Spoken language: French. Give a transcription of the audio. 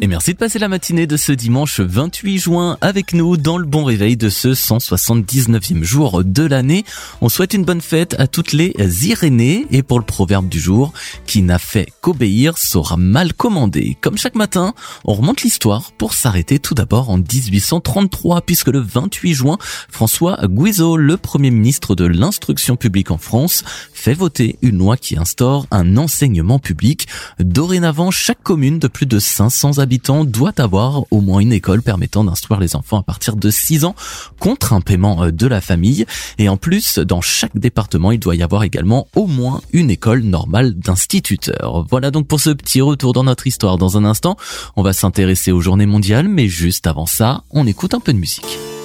Et merci de passer la matinée de ce dimanche 28 juin avec nous dans le bon réveil de ce 179e jour de l'année. On souhaite une bonne fête à toutes les Irénées et pour le proverbe du jour, qui n'a fait qu'obéir sera mal commandé. Comme chaque matin, on remonte l'histoire pour s'arrêter tout d'abord en 1833 puisque le 28 juin, François Guizot, le premier ministre de l'instruction publique en France, fait voter une loi qui instaure un enseignement public. Dorénavant, chaque commune de plus de 500 habitants doit avoir au moins une école permettant d'instruire les enfants à partir de 6 ans contre un paiement de la famille. Et en plus, dans chaque département, il doit y avoir également au moins une école normale d'instituteurs. Voilà donc pour ce petit retour dans notre histoire. Dans un instant, on va s'intéresser aux journées mondiales, mais juste avant ça, on écoute un peu de musique.